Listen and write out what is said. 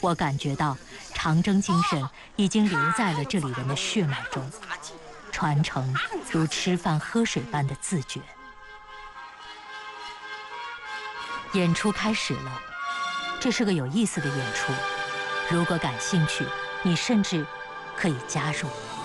我感觉到长征精神已经留在了这里人的血脉中，传承如吃饭喝水般的自觉。演出开始了，这是个有意思的演出。如果感兴趣，你甚至可以加入。